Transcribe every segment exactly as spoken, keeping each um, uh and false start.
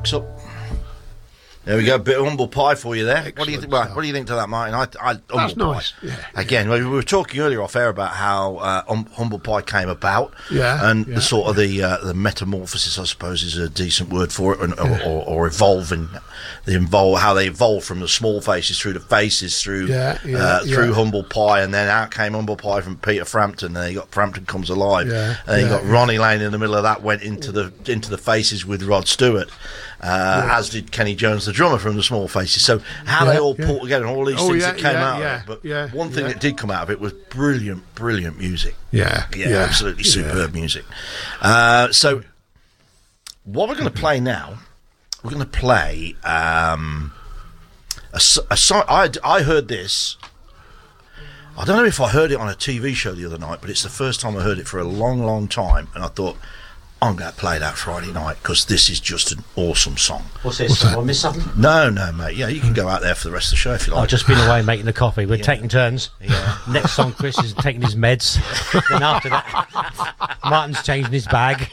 Next up. There we go, a bit of humble pie for you there. Excellent What do you think? Well, stuff. what do you think to that, Martin? I, I, humble That's pie. nice. Yeah, Again, we were talking earlier off air about how uh, um, humble pie came about, Yeah, and yeah, the sort of the uh, the metamorphosis, I suppose, is a decent word for it, and, or, Yeah. or, or evolving, the involve how they evolved from the small faces through the faces through Yeah, yeah, uh, through yeah. humble pie, and then out came humble pie from Peter Frampton. And then you got Frampton Comes Alive, Yeah, and then you yeah, got Ronnie Lane in the middle of that. Went into the into the faces with Rod Stewart. Uh, as did Kenny Jones, the drummer from the Small Faces. So how Yeah, they all yeah. pulled together and all these Oh, things yeah, that came yeah, out yeah, of it. But yeah, one thing yeah. that did come out of it was brilliant, brilliant music. Yeah, Yeah, yeah, absolutely yeah. superb music. Uh, so what we're going to play now, we're going to play um, a, s- a song. I, I heard this. I don't know if I heard it on a T V show the other night, but it's the first time I heard it for a long, long time. And I thought, I'm going to play that Friday night because this is just an awesome song. What's this? Have I missed something? No, no, mate. Yeah, you can go out there for the rest of the show if you like. I've just been away making the coffee. We're Yeah. taking turns. Yeah. Next song, Chris is taking his meds. Then after that, Martin's changing his bag.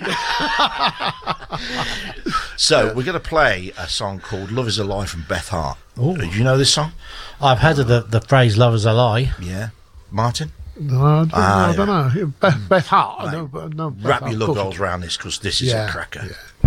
So we're going to play a song called "Love Is a Lie" from Beth Hart. Ooh. Do you know this song? I've heard of the, the phrase "love is a lie." Yeah, Martin. No, I don't, Ah, know, I don't know. Beth, Beth Hart. I Mate, know, but no, Beth Wrap Hart, your of lug course. holes around this because this is Yeah, a cracker. yeah.